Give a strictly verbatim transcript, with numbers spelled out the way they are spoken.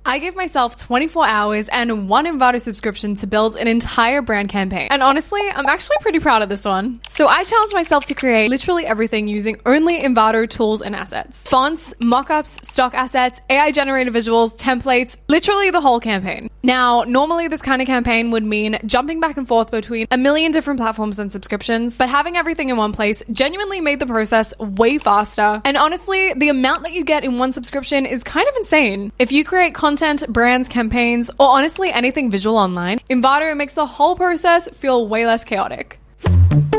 I gave myself twenty-four hours and one Envato subscription to build an entire brand campaign. And honestly, I'm actually pretty proud of this one. So I challenged myself to create literally everything using only Envato tools and assets. Fonts, mockups, stock assets, A I generated visuals, templates, literally the whole campaign. Now, normally this kind of campaign would mean jumping back and forth between a million different platforms and subscriptions, but having everything in one place genuinely made the process way faster. And honestly, the amount that you get in one subscription is kind of insane. If you create content Content, brands, campaigns, or honestly anything visual online, Envato makes the whole process feel way less chaotic.